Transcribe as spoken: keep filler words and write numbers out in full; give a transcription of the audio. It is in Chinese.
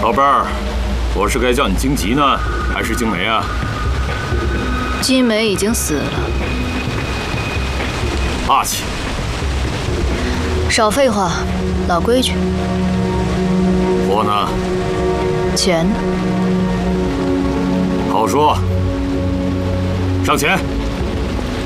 宝贝儿，我是该叫你荆棘呢，还是荆梅啊？ 金梅已经死了。 霸气！ 少废话，老规矩。 货呢？ 钱呢？ 好说。上前。